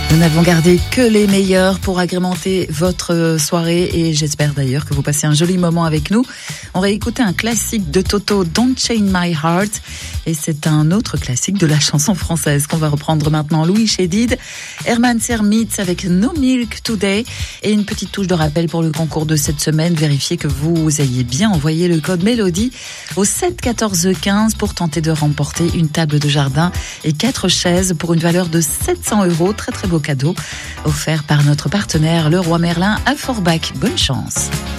Nous n'avons gardé que les meilleurs pour agrémenter votre soirée et j'espère d'ailleurs que vous passez un joli moment avec nous. On va écouter un classique de Toto, Don't Chain My Heart, et c'est un autre classique de la chanson française qu'on va reprendre maintenant. Louis Chédid, Herman Sermitz avec No Milk Today, et une petite touche de rappel pour le concours de cette semaine. Vérifiez que vous ayez bien envoyé le code Mélodie au 7 14 15 pour tenter de remporter une table de jardin et 4 chaises pour une valeur de 700 €. Très très beau cadeau offert par notre partenaire Leroy Merlin à Forbach. Bonne chance.